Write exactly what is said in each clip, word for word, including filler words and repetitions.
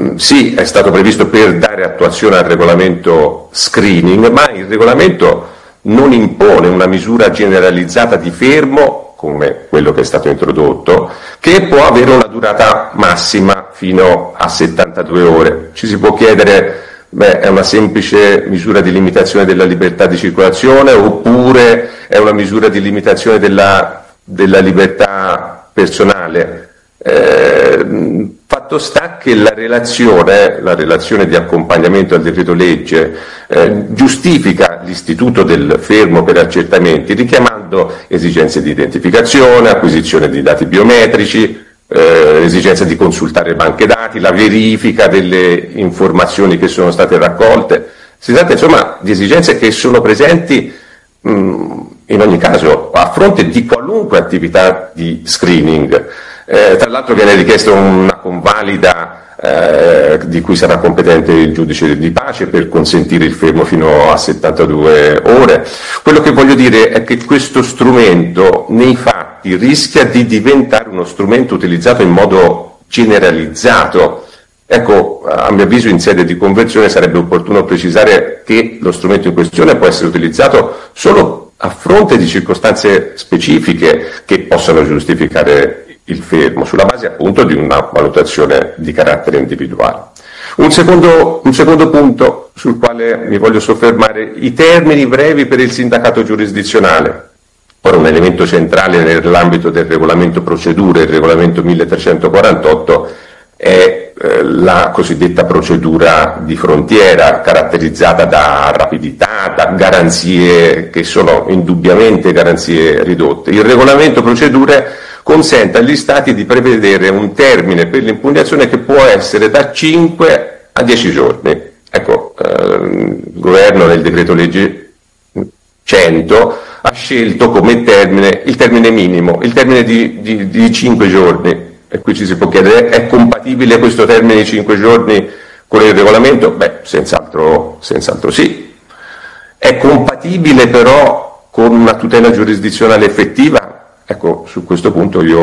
sì, è stato previsto per dare attuazione al regolamento screening, ma il regolamento non impone una misura generalizzata di fermo, come quello che è stato introdotto, che può avere una durata massima fino a settantadue ore. Ci si può chiedere, beh, è una semplice misura di limitazione della libertà di circolazione oppure è una misura di limitazione della, della libertà personale? Eh, fatto sta che la relazione, la relazione di accompagnamento al decreto legge eh, giustifica l'istituto del fermo per accertamenti richiamando esigenze di identificazione, acquisizione di dati biometrici, eh, esigenza di consultare banche dati, la verifica delle informazioni che sono state raccolte. Si tratta insomma di esigenze che sono presenti mh, in ogni caso a fronte di qualunque attività di screening. Eh, tra l'altro viene richiesta una convalida eh, di cui sarà competente il giudice di pace per consentire il fermo fino a settantadue ore. Quello che voglio dire è che questo strumento nei fatti rischia di diventare uno strumento utilizzato in modo generalizzato. Ecco, a mio avviso in sede di conversione sarebbe opportuno precisare che lo strumento in questione può essere utilizzato solo a fronte di circostanze specifiche che possano giustificare il fermo, sulla base appunto di una valutazione di carattere individuale. Un secondo, un secondo punto sul quale mi voglio soffermare, i termini brevi per il sindacato giurisdizionale. Ora un elemento centrale nell'ambito del regolamento procedure, il regolamento milletrecentoquarantotto, è eh, la cosiddetta procedura di frontiera, caratterizzata da rapidità, da garanzie che sono indubbiamente garanzie ridotte. Il regolamento procedure consente agli Stati di prevedere un termine per l'impugnazione che può essere da cinque a dieci giorni. Ecco, ehm, il governo nel decreto legge cento ha scelto come termine il termine minimo, il termine di, di, di cinque giorni. E qui ci si può chiedere, è compatibile questo termine di cinque giorni con il regolamento? Beh, senz'altro, senz'altro sì. È compatibile però con una tutela giurisdizionale effettiva? Ecco, su questo punto io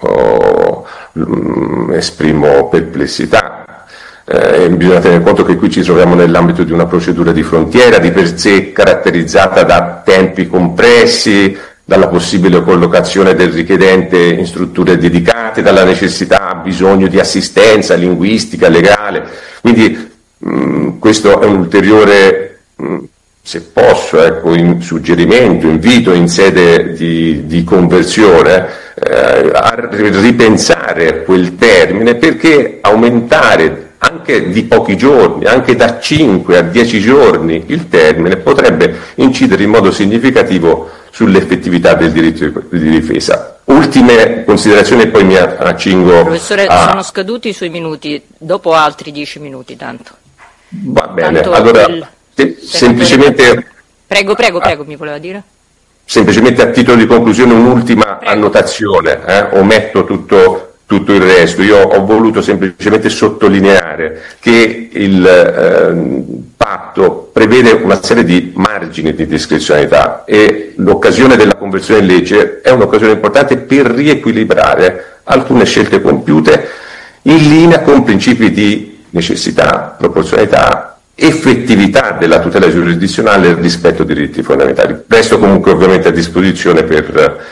oh, mm, esprimo perplessità. Eh, bisogna tenere conto che qui ci troviamo nell'ambito di una procedura di frontiera, di per sé caratterizzata da tempi compressi, dalla possibile collocazione del richiedente in strutture dedicate, dalla necessità, bisogno di assistenza linguistica, legale. Quindi mh, questo è un ulteriore, mh, se posso, ecco, in suggerimento, invito in sede di, di conversione eh, a ripensare quel termine, perché aumentare anche di pochi giorni, anche da cinque a dieci giorni il termine potrebbe incidere in modo significativo sull'effettività del diritto di difesa. Ultime considerazioni e poi mi accingo. Professore, a... sono scaduti i suoi minuti, dopo altri dieci minuti tanto. Va bene, tanto allora il... se, semplicemente... Prego, prego, prego, mi voleva dire? Semplicemente a titolo di conclusione un'ultima prego. annotazione, eh? ometto tutto... tutto il resto. Io ho voluto semplicemente sottolineare che il eh, patto prevede una serie di margini di discrezionalità e l'occasione della conversione in legge è un'occasione importante per riequilibrare alcune scelte compiute in linea con principi di necessità, proporzionalità, effettività della tutela giurisdizionale e rispetto dei diritti fondamentali. Resto comunque ovviamente a disposizione per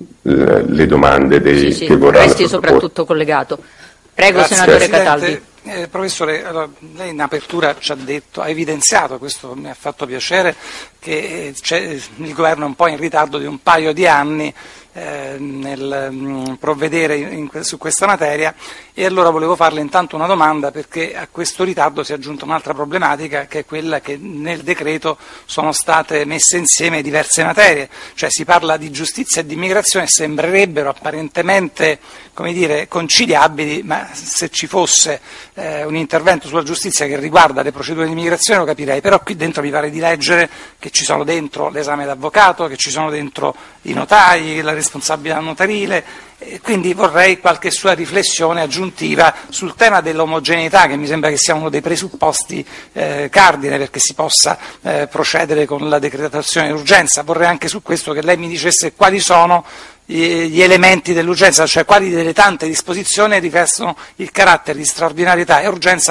le domande dei sì, sì, che vorranno resti soprattutto collegato. Prego. Grazie, senatore Presidente. Cataldi. Eh, professore, allora, lei in apertura ci ha detto, ha evidenziato, questo mi ha fatto piacere, che c'è, il governo è un po' in ritardo di un paio di anni eh, nel mh, provvedere in, in, su questa materia, e allora volevo farle intanto una domanda, perché a questo ritardo si è aggiunta un'altra problematica, che è quella che nel decreto sono state messe insieme diverse materie, cioè si parla di giustizia e di immigrazione, sembrerebbero apparentemente, come dire, conciliabili, ma se ci fosse eh, un intervento sulla giustizia che riguarda le procedure di immigrazione lo capirei, però qui dentro mi pare di leggere che ci sono dentro l'esame d'avvocato, che ci sono dentro i notai, la responsabilità notarile, e quindi vorrei qualche sua riflessione aggiuntiva sul tema dell'omogeneità, che mi sembra che sia uno dei presupposti eh, cardine perché si possa eh, procedere con la decretazione d'urgenza. Vorrei anche su questo che lei mi dicesse quali sono gli elementi dell'urgenza, cioè quali delle tante disposizioni rivestono il carattere di straordinarietà e urgenza